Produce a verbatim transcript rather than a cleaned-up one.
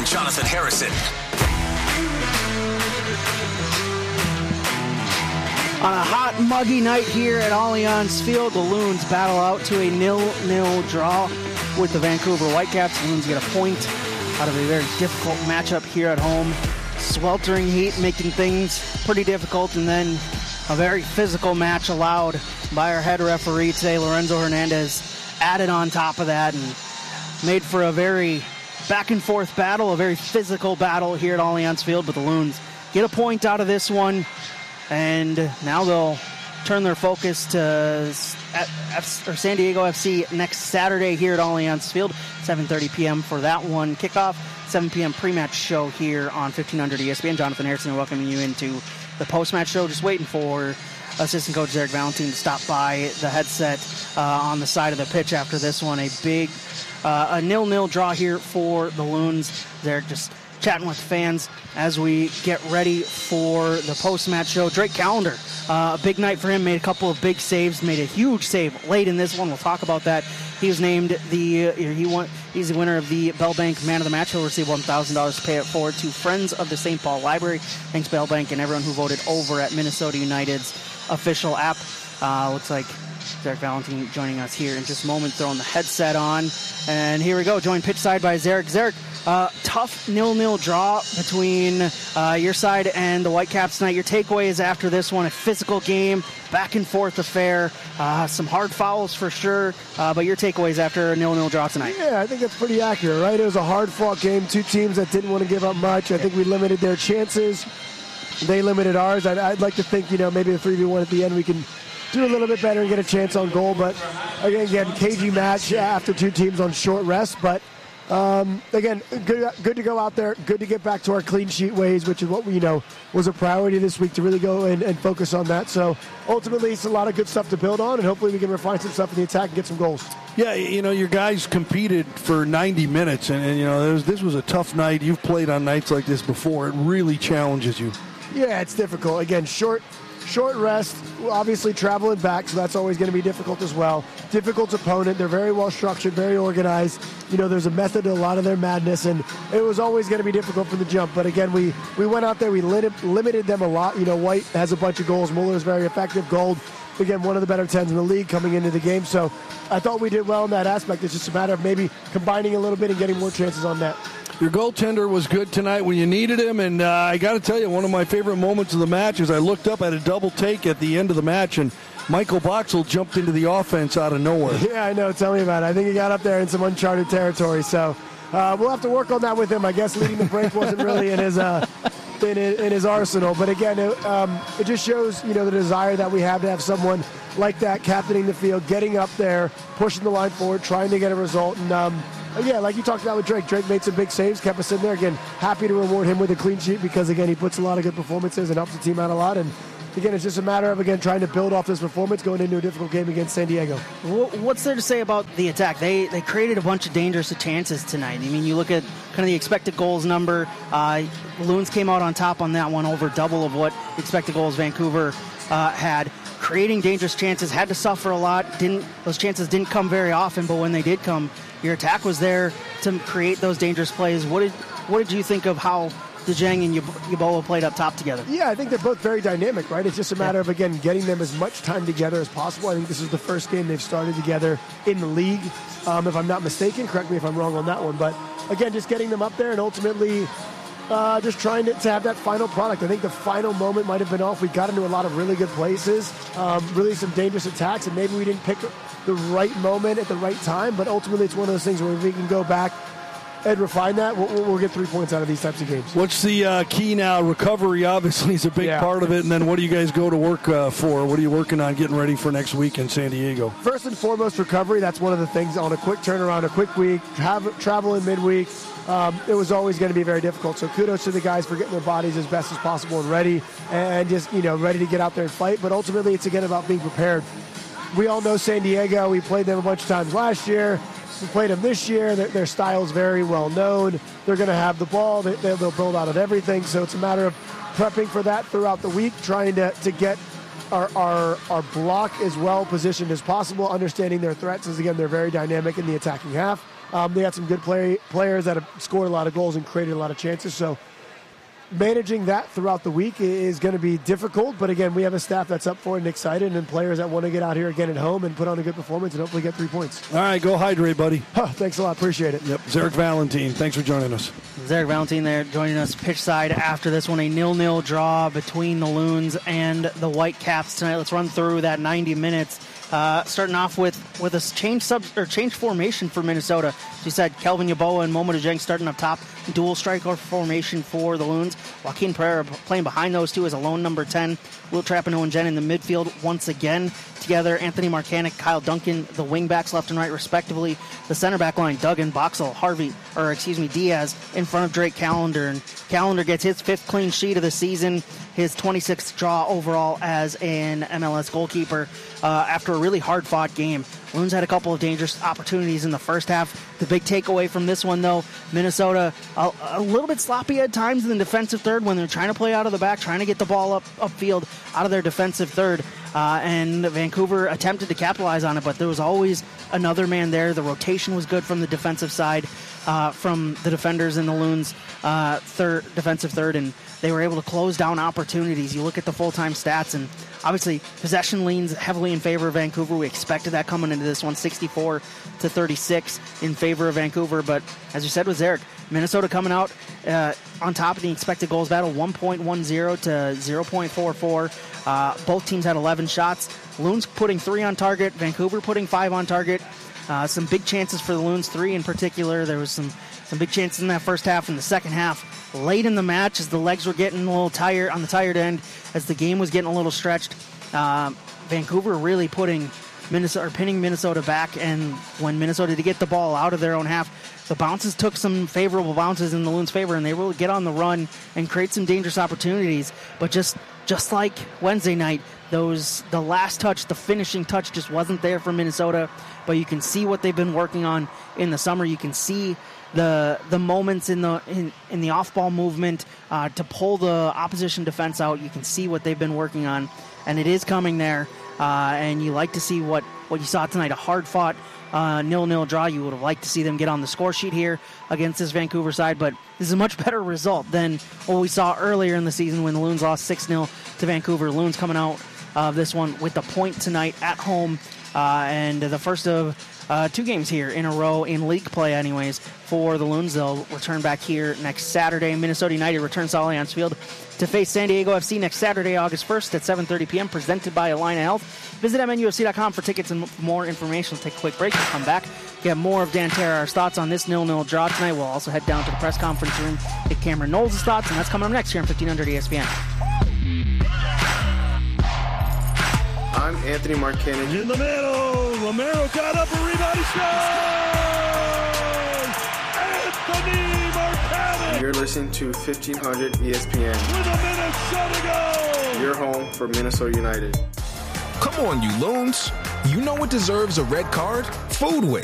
and Jonathan Harrison. On a hot, muggy night here at Allianz Field, the Loons battle out to a nil nil draw with the Vancouver Whitecaps. The Loons get a point out of a very difficult matchup here at home. Sweltering heat making things pretty difficult, and then a very physical match allowed by our head referee today, Lorenzo Hernandez, added on top of that and made for a very back and forth battle, a very physical battle here at Allianz Field. But the Loons get a point out of this one, and now they'll turn their focus to F- or San Diego F C next Saturday here at Allianz Field, seven thirty p.m. for that one kickoff. seven p.m. pre-match show here on fifteen hundred E S P N. Jonathan Harrison welcoming you into the post-match show. Just waiting for assistant coach Zarek Valentine to stop by the headset uh, on the side of the pitch after this one. A big uh, a nil-nil draw here for the Loons. Zarek just chatting with fans as we get ready for the post-match show. Drake Callender, uh, a big night for him, made a couple of big saves, made a huge save late in this one. We'll talk about that. He was named the uh, he won he's the winner of the Bell Bank Man of the Match. He'll receive one thousand dollars to pay it forward to Friends of the Saint Paul Library. Thanks Bell Bank and everyone who voted over at Minnesota United's official app. Uh, looks like Zarek Valentine joining us here in just a moment, throwing the headset on. And here we go, joined pitch side by Zarek. Zarek, uh, tough nil-nil draw between uh, your side and the Whitecaps tonight. Your takeaways after this one, a physical game, back and forth affair, uh, some hard fouls for sure, uh, but your takeaways after a nil-nil draw tonight. Yeah, I think that's pretty accurate, right? It was a hard-fought game, two teams that didn't want to give up much. I think we limited their chances. They limited ours. I'd, I'd like to think, you know, maybe the three v one at the end we can do a little bit better and get a chance on goal. But, again, again cagey match after two teams on short rest. But, um, again, good good to go out there, good to get back to our clean sheet ways, which is what we, you know, was a priority this week to really go and, and focus on that. So, ultimately, it's a lot of good stuff to build on, and hopefully we can refine some stuff in the attack and get some goals. Yeah, you know, your guys competed for ninety minutes, and, and you know, was, this was a tough night. You've played on nights like this before. It really challenges you. Yeah, it's difficult. Again, short short rest, obviously traveling back, so that's always going to be difficult as well. Difficult opponent. They're very well structured, very organized. You know, there's a method to a lot of their madness, and it was always going to be difficult from the jump. But again, we, we went out there, we lit, limited them a lot. You know, White has a bunch of goals. Mueller is very effective. Gold, again, one of the better tens in the league coming into the game. So I thought we did well in that aspect. It's just a matter of maybe combining a little bit and getting more chances on net. Your goaltender was good tonight when you needed him, and uh, I got to tell you, one of my favorite moments of the match is I looked up at a double take at the end of the match, and Michael Boxall jumped into the offense out of nowhere. Yeah, I know. Tell me about it. I think he got up there in some uncharted territory, so uh, we'll have to work on that with him. I guess leading the break wasn't really in his uh, in, in his arsenal, but again, it, um, it just shows, you know, the desire that we have to have someone like that captaining the field, getting up there, pushing the line forward, trying to get a result, and um, yeah, like you talked about with Drake. Drake made some big saves, kept us in there. Again, happy to reward him with a clean sheet because, again, he puts a lot of good performances and helps the team out a lot. And, again, it's just a matter of, again, trying to build off this performance going into a difficult game against San Diego. What's there to say about the attack? They they created a bunch of dangerous chances tonight. I mean, you look at kind of the expected goals number. Uh, Loons came out on top on that one, over double of what expected goals Vancouver uh, had. Creating dangerous chances, had to suffer a lot. Didn't those chances didn't come very often, but when they did come, your attack was there to create those dangerous plays. What did what did you think of how DeJong and Yeboah played up top together? Yeah, I think they're both very dynamic, right? It's just a matter yeah. of, again, getting them as much time together as possible. I think this is the first game they've started together in the league, um, if I'm not mistaken. Correct me if I'm wrong on that one. But, again, just getting them up there and ultimately uh, just trying to, to have that final product. I think the final moment might have been off. We got into a lot of really good places, um, really some dangerous attacks, and maybe we didn't pick the right moment at the right time. But ultimately, it's one of those things where if we can go back and refine that, we'll, we'll get three points out of these types of games. What's the uh, key now? Recovery, obviously, is a big yeah. part of it. And then what do you guys go to work uh, for? What are you working on getting ready for next week in San Diego? First and foremost, recovery. That's one of the things on a quick turnaround, a quick week, have, travel in midweek. Um, it was always going to be very difficult. So kudos to the guys for getting their bodies as best as possible and ready, and just, you know, ready to get out there and fight. But ultimately, it's again about being prepared. We all know San Diego. We played them a bunch of times last year. We played them this year. Their, their style is very well known. They're going to have the ball. They, they'll build out of everything. So it's a matter of prepping for that throughout the week, trying to, to get our, our, our block as well positioned as possible, understanding their threats, as, again, they're very dynamic in the attacking half. Um, they had some good play, players that have scored a lot of goals and created a lot of chances. So managing that throughout the week is going to be difficult. But again, we have a staff that's up for it and excited, and players that want to get out here again at home and put on a good performance and hopefully get three points. All right, go hydrate, buddy. Huh, thanks a lot. Appreciate it. Yep. Zarek Valentine, thanks for joining us. Zarek Valentine there joining us pitch side after this one, a nil-nil draw between the Loons and the Whitecaps tonight. Let's run through that ninety minutes. Uh, starting off with, with a change sub or change formation for Minnesota. As you said, Kelvin Yeboah and Momo Dejang starting up top. Dual striker formation for the Loons. Joaquin Pereira playing behind those two as a lone number ten. Will Trapano and Jen in the midfield once again together. Anthony Marcanic, Kyle Duncan, the wingbacks left and right respectively. The center back line, Duggan, Boxall, Harvey, or excuse me, Diaz in front of Drake Callender. And Callender gets his fifth clean sheet of the season, his twenty-sixth draw overall as an M L S goalkeeper uh, after a really hard-fought game. Loons had a couple of dangerous opportunities in the first half. The big takeaway from this one, though, Minnesota a, a little bit sloppy at times in the defensive third when they're trying to play out of the back, trying to get the ball up upfield out of their defensive third. Uh, and Vancouver attempted to capitalize on it, but there was always another man there. The rotation was good from the defensive side, uh, from the defenders in the Loons' uh, third, defensive third, and they were able to close down opportunities. You look at the full-time stats, and obviously possession leans heavily in favor of Vancouver. We expected that coming into this one, sixty-four to thirty-six in favor of Vancouver. But as you said with Zarek, Minnesota coming out uh, on top of the expected goals battle, one point one zero to zero point four four. Uh, both teams had eleven shots. Loons putting three on target, Vancouver putting five on target. Uh, some big chances for the Loons, three in particular. There was some, some big chances in that first half. In the second half, late in the match, as the legs were getting a little tired on the tired end, as the game was getting a little stretched, uh, Vancouver really putting Minnesota, or pinning Minnesota back. And when Minnesota did get the ball out of their own half, the bounces took some favorable bounces in the Loons' favor, and they were able to get on the run and create some dangerous opportunities. But just just like Wednesday night, those the last touch, the finishing touch, just wasn't there for Minnesota. But you can see what they've been working on in the summer. You can see the the moments in the in, in the off-ball movement uh, to pull the opposition defense out. You can see what they've been working on, and it is coming there. Uh, and you like to see what, what you saw tonight, a hard-fought uh, nil-nil draw. You would have liked to see them get on the score sheet here against this Vancouver side, but this is a much better result than what we saw earlier in the season when the Loons lost six nil to Vancouver. Loons coming out of this one with the point tonight at home, uh, and the first of uh, two games here in a row in league play anyways for the Loons. They'll return back here next Saturday. Minnesota United returns to Allianz Field to face San Diego F C next Saturday, August first at seven thirty p.m., presented by Allina Health. Visit M N U F C dot com for tickets and more information. We'll take a quick break. We'll come back, get more of Dan Terrar's thoughts on this nil-nil draw tonight. We'll also head down to the press conference room, get Cameron Knowles' thoughts, and that's coming up next here on fifteen hundred E S P N. I'm Anthony Marcanic. In the middle, Romero got up a rebound, he scores! Anthony Marcanic! You're listening to fifteen hundred E S P N. With a Minnesota goal! Your home for Minnesota United. Come on, you Loons. You know what deserves a red card? Food Waste.